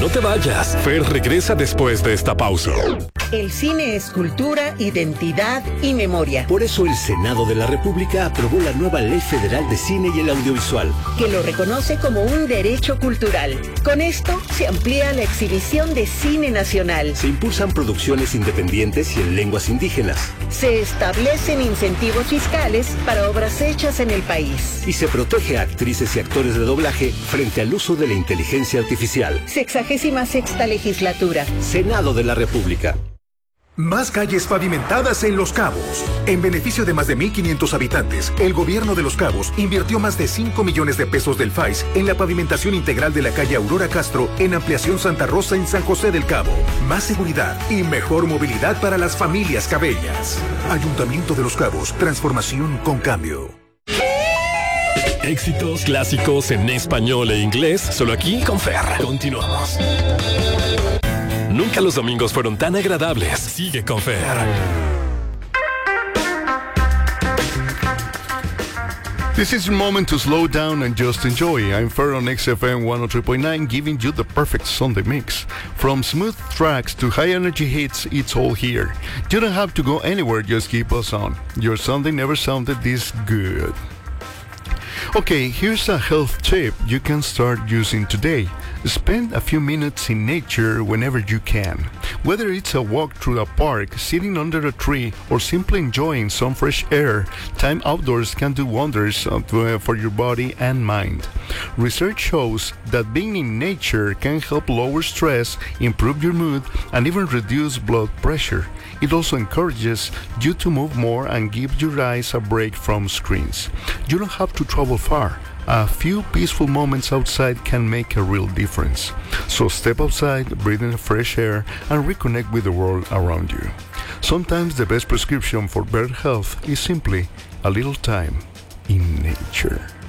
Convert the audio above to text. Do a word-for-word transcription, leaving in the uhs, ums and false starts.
No te vayas. Fer regresa después de esta pausa. El cine es cultura, identidad y memoria. Por eso el Senado de la República aprobó la nueva Ley Federal de Cine y el Audiovisual, que lo reconoce como un derecho cultural. Con esto se amplía la exhibición de cine nacional. Se impulsan producciones independientes y en lenguas indígenas. Se establecen incentivos fiscales para obras hechas en el país. Y se protege a actrices y actores de doblaje frente al uso de la inteligencia artificial. Sexagésima sexta legislatura. Senado de la República. Más calles pavimentadas en Los Cabos. En beneficio de más de mil quinientos habitantes, el gobierno de Los Cabos invirtió más de cinco millones de pesos del F A I S en la pavimentación integral de la calle Aurora Castro en Ampliación Santa Rosa en San José del Cabo. Más seguridad y mejor movilidad para las familias cabeñas. Ayuntamiento de Los Cabos, transformación con cambio. Éxitos clásicos en español e inglés, solo aquí con Fer. Continuamos. Nunca los domingos fueron tan agradables. Sigue con Fer. This is your moment to slow down and just enjoy. I'm Fer on X F M one oh three point nine, giving you the perfect Sunday mix. From smooth tracks to high energy hits, it's all here. You don't have to go anywhere, just keep us on. Your Sunday never sounded this good. Okay, here's a health tip you can start using today. Spend a few minutes in nature whenever you can. Whether it's a walk through a park, sitting under a tree, or simply enjoying some fresh air, time outdoors can do wonders for your body and mind. Research shows that being in nature can help lower stress, improve your mood, and even reduce blood pressure. It also encourages you to move more and give your eyes a break from screens. You don't have to travel far. A few peaceful moments outside can make a real difference. So step outside, breathe in the fresh air, and reconnect with the world around you. Sometimes the best prescription for better health is simply a little time in nature.